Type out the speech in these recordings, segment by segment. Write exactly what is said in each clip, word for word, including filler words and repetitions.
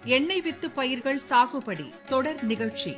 எண்ணெய் வித்து பயிர்கள் சாகுபடி தொடர் நிகழ்ச்சி.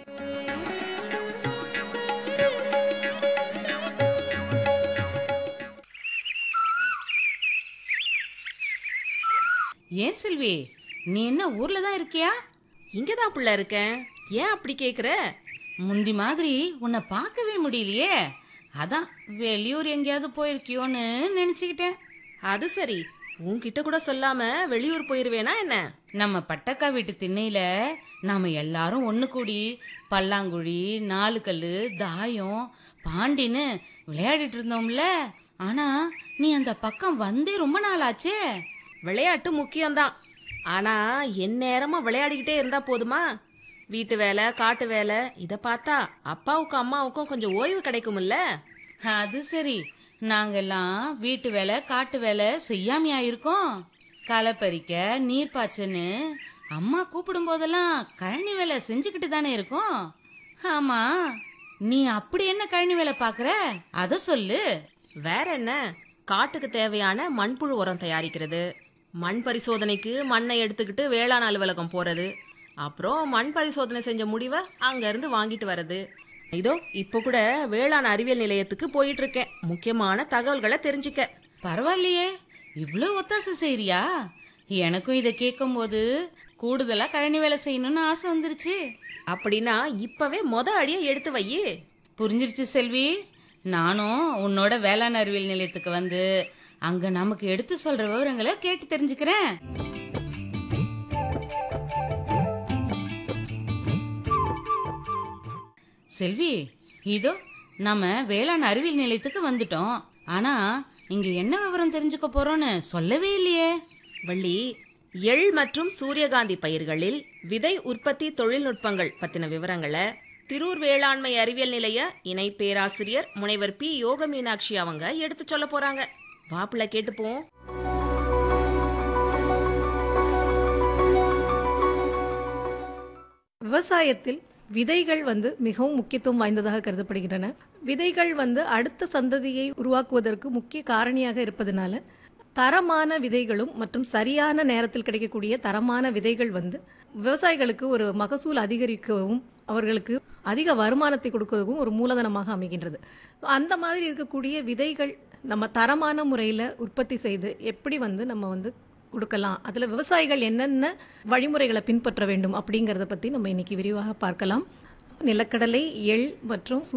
ஏன் செல்வி, நீ என்ன ஊர்ல தான் இருக்கியா? இங்கதான் புள்ள இருக்கேன். ஏன் அப்படி கேக்குற? முந்தி மாதிரி உன்னை பார்க்கவே முடியலையே, அதான் வெளியூர் எங்கேயாவது போயிருக்கியோன்னு நினைச்சுக்கிட்டேன். அது சரி, உன்கிட்ட கூட சொல்லாம வெளியூர் போயிருவேனா என்ன? நம்ம பட்டக்கா வீட்டு திண்ணையில நாம எல்லாரும் ஒண்ணு கூடி பல்லாங்குழி, நாலு கல்லு, தாயம், பாண்டின்னு விளையாடிட்டு இருந்தோம்ல. ஆனா நீ அந்த பக்கம் வந்தே ரொம்ப நாள் ஆச்சே. விளையாட்டு முக்கியம்தான், ஆனா என் நேரமா விளையாடிக்கிட்டே இருந்தா போதுமா? வீட்டு வேலை, காட்டு வேலை, இத பார்த்தா அப்பாவுக்கும் அம்மாவுக்கும் கொஞ்சம் ஓய்வு கிடைக்கும்ல. அது சரி, நாங்கெல்லாம் வீட்டு வேலை காட்டு வேலை செய்யாமையா இருக்கோம்? களை பறிக்க, நீர் பாய்ச்சன்னு அம்மா கூப்பிடும் போதெல்லாம் கழனி வேலை செஞ்சுக்கிட்டு தானே இருக்கோம். ஆமா, நீ அப்படி என்ன கழனி வேலை பாக்குற, அத சொல்லு. வேற என்ன, காட்டுக்கு தேவையான மண்புழு உரம் தயாரிக்கிறது, மண் பரிசோதனைக்கு மண்ணை எடுத்துக்கிட்டு வேளாண் அலுவலகம் போறது, அப்புறம் மண் பரிசோதனை செஞ்ச முடிவை அங்க இருந்து வாங்கிட்டு வர்றது. இதோ இப்ப கூட வேளாண் அறிவியல் நிலையத்துக்கு போயிட்டு இருக்கேன், முக்கியமான தகவல்களை தெரிஞ்சுக்க. பரவாயில்லையே, இவ்வளவு ஒத்தாசை செய்யறியா? எனக்கும் இதை கேட்கும் போது கூடுதலா கழனி வேலை செய்யணும்னு ஆசை வந்துருச்சு. அப்படின்னா இப்பவே மொத அடியை எடுத்து வையி. புரிஞ்சிருச்சு செல்வி, நானும் உன்னோட வேளாண் அறிவியல் நிலையத்துக்கு வந்து அங்க நமக்கு எடுத்து சொல்ற விவரங்களை கேட்டு தெரிஞ்சுக்கிறேன். செல்வி, இதோ நம்ம வேளாண் அறிவியல் நிலையத்துக்கு வந்துட்டோம். ஆனா இங்க என்ன விவரம் தெரிஞ்சுக்க போறோம்னு சொல்லவே இல்லையே. வள்ளி, எள் மற்றும் சூரியகாந்தி பயிர்களில் விதை உற்பத்தி தொழில்நுட்பங்கள் பத்தின விவரங்களை திரூர் வேளாண்மை அறிவியல் நிலைய இணை பேராசிரியர் முனைவர் பி யோக மீனாட்சி அவங்க எடுத்து சொல்ல போறாங்க. வாப்புல கேட்டுப்போம். விவசாயத்தில் விதைகள் வந்து மிகவும் முக்கியத்துவம் வாய்ந்ததாக கருதப்படுகின்றன. விதைகள் வந்து அடுத்த சந்ததியை உருவாக்குவதற்கு முக்கிய காரணியாக இருப்பதனால தரமான விதைகளும் மற்றும் சரியான நேரத்தில் கிடைக்கக்கூடிய தரமான விதைகள் வந்து விவசாயிகளுக்கு ஒரு மகசூல் அதிகரிக்கவும் அவர்களுக்கு அதிக வருமானத்தை கொடுக்கவும் ஒரு மூலதனமாக அமைகின்றது. அந்த மாதிரி இருக்கக்கூடிய விதைகள் நம்ம தரமான முறையில் உற்பத்தி செய்து எப்படி வந்து நம்ம வந்து கொடுக்கலாம், அதில் விவசாயிகள் என்னென்ன வழிமுறைகளை பின்பற்ற வேண்டும் அப்படிங்கிறத பற்றி நம்ம இன்னைக்கு விரிவாக பார்க்கலாம். நிலக்கடலை, எள் மற்றும்